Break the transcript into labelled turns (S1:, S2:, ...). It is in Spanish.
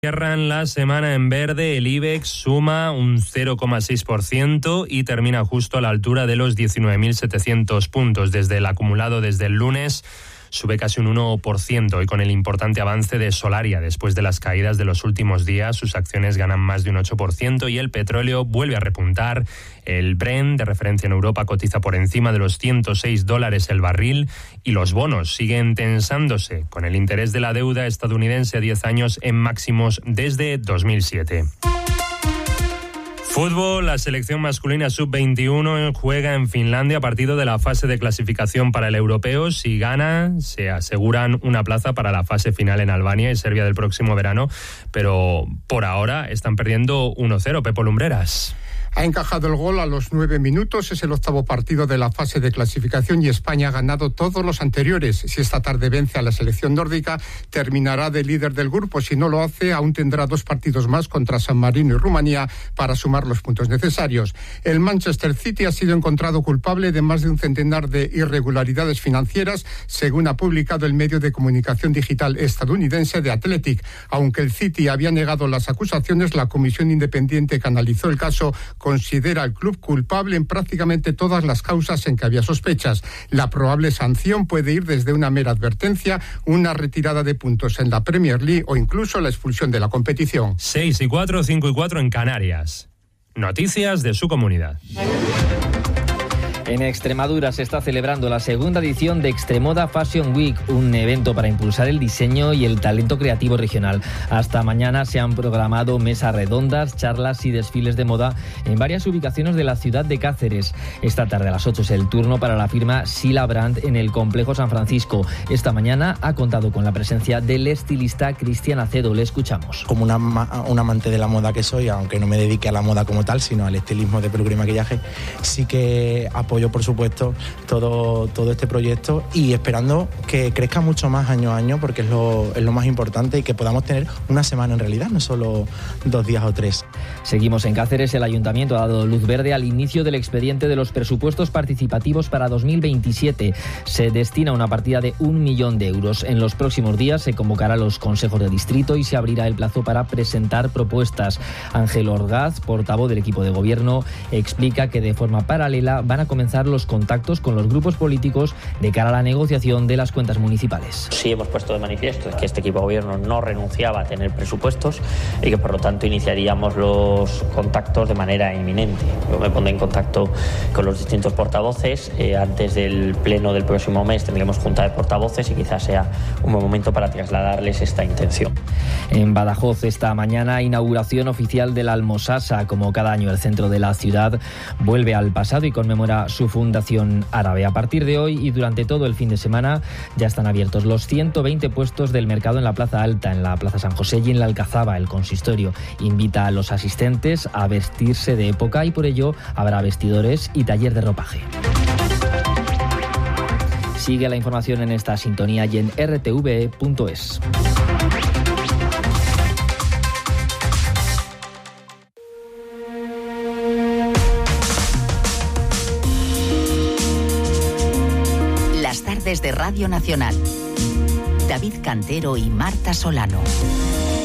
S1: Cierran la semana en verde, el IBEX suma un 0,6% y termina justo a la altura de los 19.700 puntos. Desde el acumulado desde el lunes sube casi un 1% y con el importante avance de Solaria. Después de las caídas de los últimos días, sus acciones ganan más de un 8% y el petróleo vuelve a repuntar. El Brent, de referencia en Europa, cotiza por encima de los $106 el barril y los bonos siguen tensándose, con el interés de la deuda estadounidense a 10 años en máximos desde 2007. Fútbol, la selección masculina sub-21 juega en Finlandia partido de la fase de clasificación para el europeo. Si gana, se aseguran una plaza para la fase final en Albania y Serbia del próximo verano, pero por ahora están perdiendo 1-0. Pepo Lumbreras.
S2: Ha encajado el gol a los 9 minutos, es el octavo partido de la fase de clasificación y España ha ganado todos los anteriores. Si esta tarde vence a la selección nórdica, terminará de líder del grupo. Si no lo hace, aún tendrá 2 partidos más contra San Marino y Rumanía para sumar los puntos necesarios. El Manchester City ha sido encontrado culpable de más de un centenar de irregularidades financieras, según ha publicado el medio de comunicación digital estadounidense The Athletic. Aunque el City había negado las acusaciones, la comisión independiente que analizó el caso considera al club culpable en prácticamente todas las causas en que había sospechas. La probable sanción puede ir desde una mera advertencia, una retirada de puntos en la Premier League o incluso la expulsión de la competición.
S1: 6:04, 5:04 en Canarias. Noticias de su comunidad.
S3: En Extremadura se está celebrando la segunda edición de Extremoda Fashion Week, un evento para impulsar el diseño y el talento creativo regional. Hasta mañana se han programado mesas redondas, charlas y desfiles de moda en varias ubicaciones de la ciudad de Cáceres. Esta tarde a las 8 es el turno para la firma Sila Brandt en el Complejo San Francisco. Esta mañana ha contado con la presencia del estilista Cristian Acedo. Le escuchamos.
S4: Como un amante de la moda que soy, aunque no me dedique a la moda como tal, sino al estilismo de peluquería y maquillaje, sí que apoyo por supuesto todo este proyecto y esperando que crezca mucho más año a año, porque es lo más importante, y que podamos tener una semana en realidad, no solo 2 días o 3.
S3: Seguimos en Cáceres. El Ayuntamiento ha dado luz verde al inicio del expediente de los presupuestos participativos para 2027. Se destina una partida de 1 millón de euros. En los próximos días se convocará a los consejos de distrito y se abrirá el plazo para presentar propuestas. Ángel Orgaz, portavoz del equipo de gobierno, explica que de forma paralela van a comenzar los contactos con los grupos políticos de cara a la negociación de las cuentas municipales.
S5: Sí hemos puesto de manifiesto que este equipo de gobierno no renunciaba a tener presupuestos y que por lo tanto iniciaríamos los contactos de manera inminente. Yo me pondré en contacto con los distintos portavoces. Antes del pleno del próximo mes tendremos junta de portavoces y quizás sea un buen momento para trasladarles esta intención.
S3: En Badajoz esta mañana inauguración oficial de la Almosasa. Como cada año el centro de la ciudad vuelve al pasado y conmemora su fundación árabe. A partir de hoy y durante todo el fin de semana ya están abiertos los 120 puestos del mercado en la Plaza Alta, en la Plaza San José y en la Alcazaba. El consistorio invita a los asistentes a vestirse de época y por ello habrá vestidores y taller de ropaje. Sigue la información en esta sintonía y en rtve.es.
S6: Desde Radio Nacional, David Cantero y Marta Solano.